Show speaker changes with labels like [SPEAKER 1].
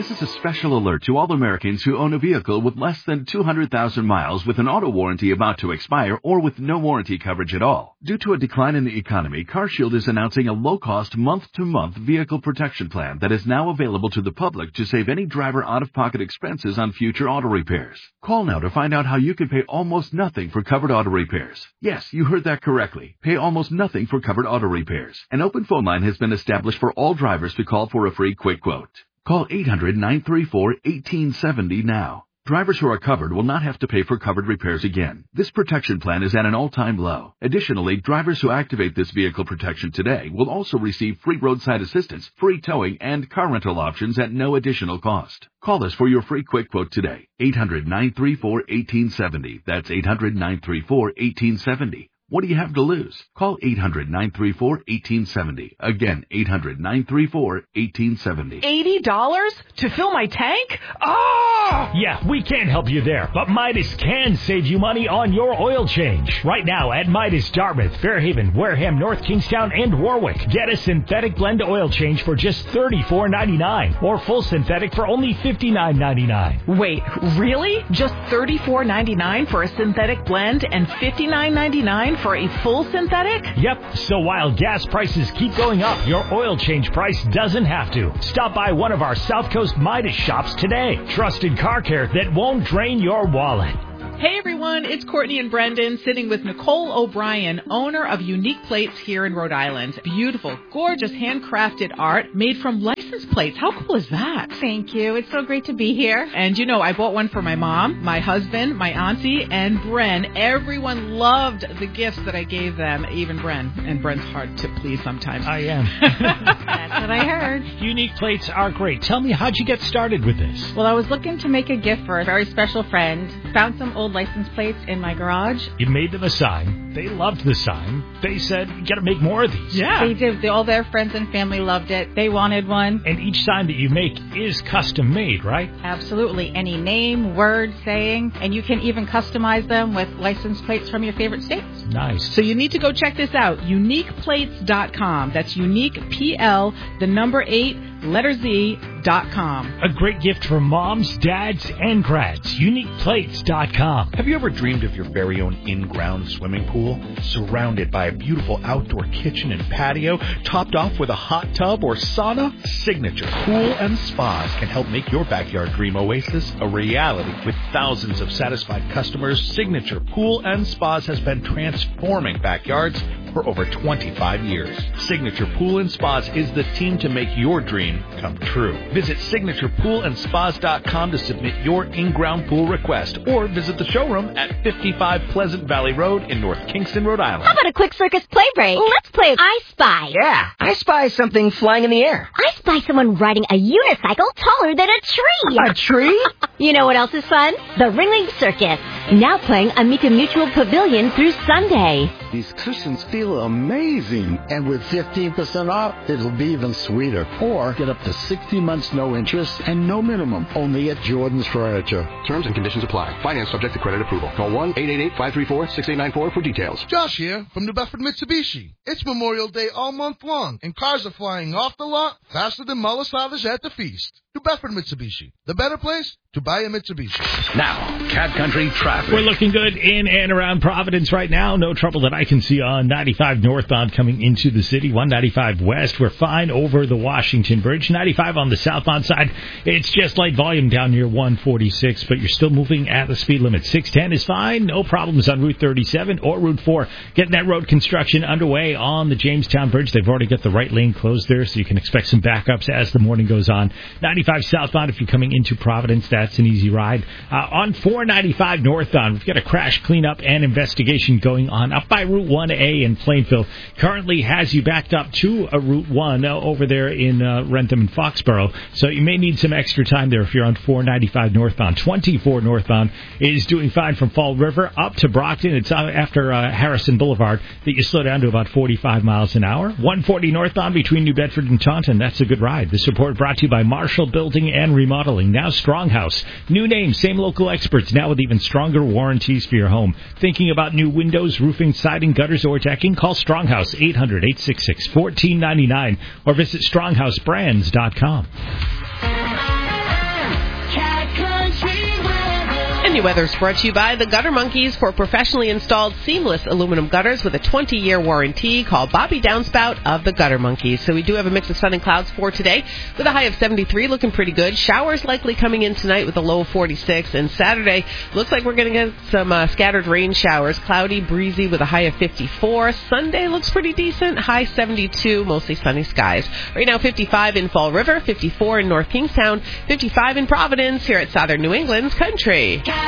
[SPEAKER 1] This is a special alert to all Americans who own a vehicle with less than 200,000 miles with an auto warranty about to expire or with no warranty coverage at all. Due to a decline in the economy, CarShield is announcing a low-cost month-to-month vehicle protection plan that is now available to the public to save any driver out-of-pocket expenses on future auto repairs. Call now to find out how you can pay almost nothing for covered auto repairs. Yes, you heard that correctly. Pay almost nothing for covered auto repairs. An open phone line has been established for all drivers to call for a free quick quote. Call 800-934-1870 now. Drivers who are covered will not have to pay for covered repairs again. This protection plan is at an all-time low. Additionally, drivers who activate this vehicle protection today will also receive free roadside assistance, free towing, and car rental options at no additional cost. Call us for your free quick quote today. 800-934-1870. That's 800-934-1870. What do you have to lose? Call 800-934-1870. Again, 800-934-1870.
[SPEAKER 2] $80 to fill my tank? Ah!
[SPEAKER 3] Yeah, we can't help you there, but Midas can save you money on your oil change. Right now at Midas Dartmouth, Fairhaven, Wareham, North Kingstown, and Warwick. Get a synthetic blend oil change for just $34.99 or full synthetic for only $59.99.
[SPEAKER 2] Wait, really? Just $34.99 for a synthetic blend and $59.99 for a full synthetic?
[SPEAKER 3] Yep, so while gas prices keep going up, your oil change price doesn't have to. Stop by one of our South Coast Midas shops today. Trusted car care that won't drain your wallet.
[SPEAKER 4] Hey everyone, it's Courtney and Brendan sitting with Nicole O'Brien, owner of Unique Plates here in Rhode Island. Beautiful, gorgeous, handcrafted art made from license plates. How cool is that?
[SPEAKER 5] Thank you. It's so great to be here.
[SPEAKER 4] And you know, I bought one for my mom, my husband, my auntie, and Bren. Everyone loved the gifts that I gave them, even Bren. And Bren's hard to please sometimes.
[SPEAKER 3] I am.
[SPEAKER 5] That's what I heard.
[SPEAKER 3] Unique Plates are great. Tell me, how'd you get started with this?
[SPEAKER 5] Well, I was looking to make a gift for a very special friend. Found some old license plates in my garage.
[SPEAKER 3] You made them a sign. They loved the sign. They said, you got to make more of these.
[SPEAKER 4] Yeah.
[SPEAKER 5] They did. All their friends and family loved it. They wanted one.
[SPEAKER 3] And each sign that you make is custom made, right?
[SPEAKER 5] Absolutely. Any name, word, saying, and you can even customize them with license plates from your favorite states.
[SPEAKER 3] Nice.
[SPEAKER 4] So you need to go check this out. UniquePlates.com. That's unique, PL, the number 8, letter Z.com.
[SPEAKER 3] A great gift for moms, dads, and grads. UniquePlates.com.
[SPEAKER 6] Have you ever dreamed of your very own in-ground swimming pool? Surrounded by a beautiful outdoor kitchen and patio, topped off with a hot tub or sauna? Signature Pool and Spas can help make your backyard dream oasis a reality. With thousands of satisfied customers, Signature Pool and Spas has been transforming backyards for over 25 years. Signature Pool and Spas is the team to make your dream come true. Visit signaturePoolandspas.com to submit your in-ground pool request or visit the showroom at 55 Pleasant Valley Road in North Kingston, Rhode Island.
[SPEAKER 7] How about a quick circus play break? Let's play I Spy.
[SPEAKER 8] Yeah, I spy something flying in the air.
[SPEAKER 7] I spy someone riding a unicycle taller than a tree.
[SPEAKER 8] A tree?
[SPEAKER 7] You know what else is fun? The Ringling Circus. Now playing Amica Mutual Pavilion through Sunday.
[SPEAKER 9] These cushions feel amazing. And with 15% off, it'll be even sweeter. Or get up to 60 months no interest and no minimum. Only at Jordan's Furniture.
[SPEAKER 10] Terms and conditions apply. Finance subject to credit approval. Call 1-888-534-6894 for details.
[SPEAKER 11] Josh here from New Bedford Mitsubishi. It's Memorial Day all month long, and cars are flying off the lot faster than Malasada's at the feast. New Bedford Mitsubishi, the better place to buy a Mitsubishi.
[SPEAKER 6] Now, Cat Country traffic.
[SPEAKER 3] We're looking good in and around Providence right now. No trouble that I can see on 95 northbound coming into the city. 195 west. We're fine over the Washington Bridge. 95 on the southbound side. It's just light volume down near 146, but you're still moving at the speed limit. 610 is fine. No problems on Route 37 or Route 4. Getting that road construction underway on the Jamestown Bridge. They've already got the right lane closed there, so you can expect some backups as the morning goes on. 95 southbound, if you're coming into Providence, that's an easy ride. On 495 northbound, we've got a crash cleanup and investigation going on up by Route 1A in Plainfield. Currently has you backed up to a Route 1 over there in Rentham and Foxborough, so you may need some extra time there if you're on 495 northbound. 24 northbound is doing fine from Fall River up to Brockton. It's after Harrison Boulevard that you slow down to about 45 miles an hour. 140 northbound between New Bedford and Taunton. That's a good ride. This report brought to you by Marshall Building and Remodeling. Now Stronghouse. New name, same local experts, now with even stronger warranties for your home. Thinking about new windows, roofing, siding, gutters, or decking? Call Stronghouse 800-866-1499 or visit StronghouseBrands.com.
[SPEAKER 12] California weather is brought to you by the Gutter Monkeys. For professionally installed seamless aluminum gutters with a 20-year warranty, call Bobby Downspout of the Gutter Monkeys. So we do have a mix of sun and clouds for today with a high of 73, looking pretty good. Showers likely coming in tonight with a low of 46. And Saturday, looks like we're going to get some scattered rain showers. Cloudy, breezy with a high of 54. Sunday looks pretty decent. High 72, mostly sunny skies. Right now, 55 in Fall River, 54 in North Kingstown, 55 in Providence here at Southern New England's Country.